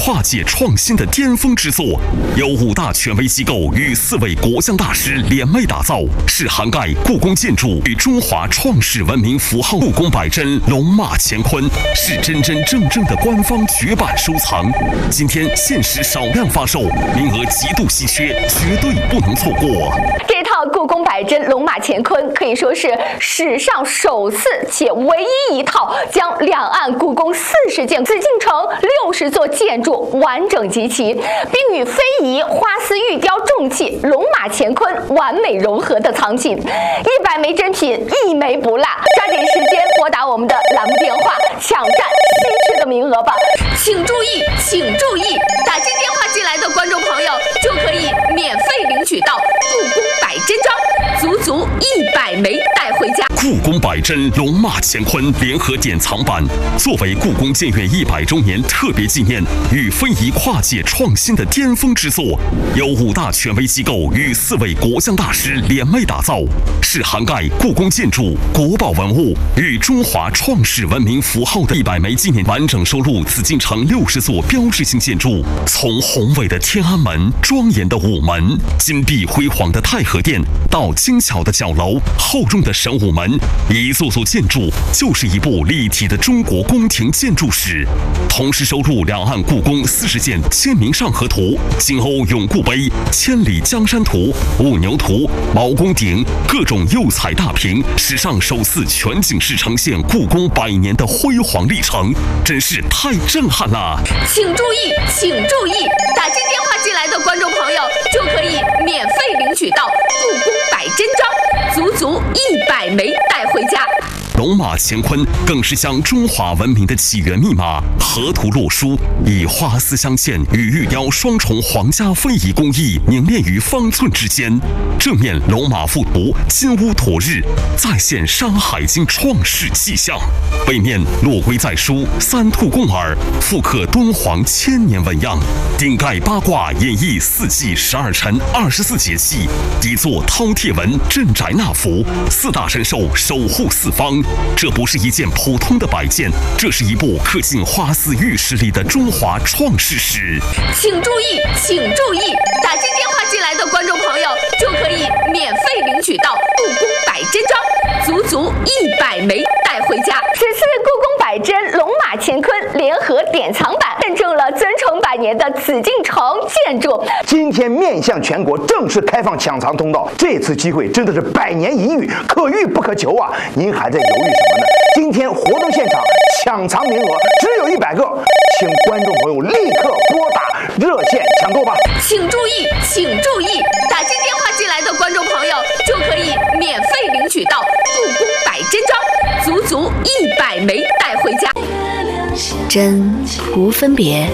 跨界创新的巅峰之作，由5大权威机构与4位国象大师联袂打造，是涵盖故宫建筑与中华创世文明符号故宫百珍龙马乾坤，是真真正正的官方绝版收藏。今天限时少量发售，名额极度稀缺，绝对不能错过。 这套故宫百珍龙马乾坤可以说是史上首次且唯一一套将两岸故宫40件紫禁城60座建筑完整集齐，并与非遗、花丝、玉雕、重器、龙马乾坤完美融合的藏品，100枚珍品一枚不落。抓紧时间拨打我们的栏目电话，抢占稀缺的名额吧！请注意，请注意，打进电话进来的观众朋友就可以免费领取到故宫百珍装，足足100枚带回家。 故宫百珍龙马乾坤联合典藏版，作为故宫建院100周年特别纪念与非遗跨界创新的巅峰之作，由5大权威机构与4位国象大师联袂打造，是涵盖故宫建筑、国宝文物与中华创世文明符号的100枚纪念，完整收录紫禁城60座标志性建筑，从宏伟的天安门、庄严的午门、金碧辉煌的太和殿，到精巧的角楼、厚重的神武门，一座座建筑就是一部立体的中国宫廷建筑史。同时收录两岸故宫40件签名上河图、金瓯永固碑、千里江山图、兀牛图、毛公鼎各种釉彩大屏，史上首次全景式呈现故宫100年的辉煌历程，真是太震撼了！ 请注意，请注意，打进电话进来的观众朋友就可以免费领取到故宫百珍装，足足100枚带回家。 龙马乾坤更是将中华文明的起源密码河图洛书，以花丝镶嵌与玉雕双重皇家非遗工艺凝练于方寸之间。正面龙马附图金乌妥日，再现《山海经》创世气象；背面落龟在书3兔共耳，复刻敦煌1000年纹样；顶盖八卦演绎4季12辰24节气；底座饕餮纹镇宅纳福，4大神兽守护四方。这不是一件普通的摆件，这是一部刻进花丝玉石里的中华创世史。 请注意，请注意，打进电话进来的观众朋友就可以免费领取到故宫百珍装，足足100枚带回家。此次故宫百珍龙马乾坤联合典藏版认证了尊崇100年的紫禁城建筑。 今天面向全国正式开放抢藏通道，这次机会真的是100年一遇，可遇不可求啊！您还在犹豫什么呢？今天活动现场抢藏名额只有100个，请观众朋友立刻拨打热线抢购吧！ 请注意，请注意，打进电话进来的观众朋友就可以免费领取到故宫百珍装，足足100枚带回家。 真无分别，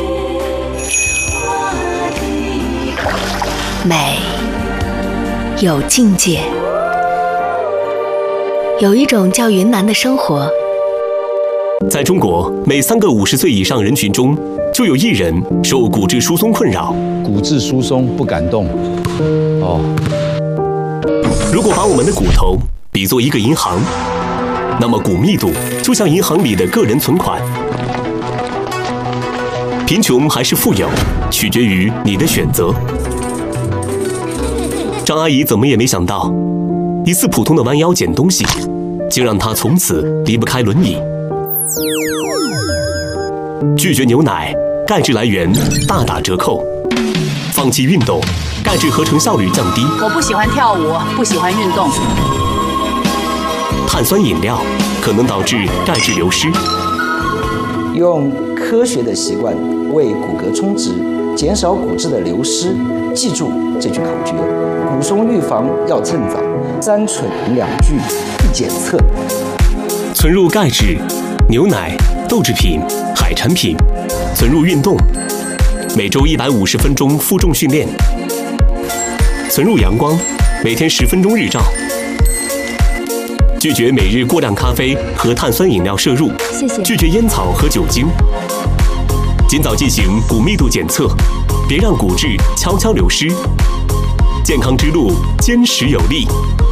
美有境界。有一种叫云南的生活， 在中国，每3个50岁以上人群中，就有1人受骨质疏松困扰。 骨质疏松不敢动。 如果把我们的骨头比作一个银行，那么骨密度就像银行里的个人存款。贫穷还是富有，取决于你的选择。张阿姨怎么也没想到，一次普通的弯腰捡东西，竟让她从此离不开轮椅。拒绝牛奶，钙质来源大打折扣；放弃运动，钙质合成效率降低。 我不喜欢跳舞，不喜欢运动。 碳酸饮料可能导致钙质流失。 用科学的习惯为骨骼充值，减少骨质的流失。记住这句口诀：骨松预防要趁早，3蠢2拒1检测。 存入钙质，牛奶、豆制品、海产品；存入运动，每周150分钟负重训练；存入阳光，每天10分钟日照。拒绝每日过量咖啡和碳酸饮料摄入， 谢谢。 拒绝烟草和酒精。尽早进行骨密度检测，别让骨质悄悄流失。健康之路坚实有力。